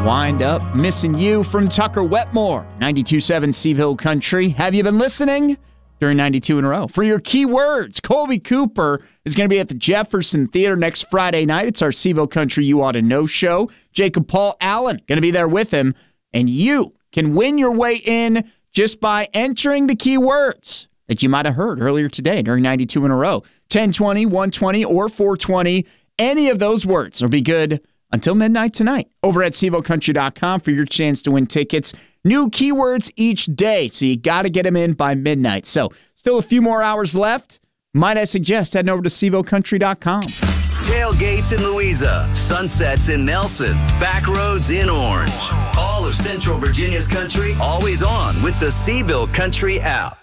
Wind Up Missing You from Tucker Wetmore, 92.7 Seville Country. Have you been listening during 92 in a row? For your keywords, Colby Cooper is going to be at the Jefferson Theater next Friday night. It's our Seville Country You Ought to Know show. Jacob Paul Allen going to be there with him, and you can win your way in just by entering the keywords that you might have heard earlier today during 92 in a row. 1020, 120, or 420. Any of those words will be good until midnight tonight over at SevilleCountry.com for your chance to win tickets. New keywords each day, so you got to get them in by midnight. So still a few more hours left. Might I suggest heading over to SevilleCountry.com. Tailgates in Louisa, sunsets in Nelson, back roads in Orange. All of Central Virginia's country, always on with the Seville Country app.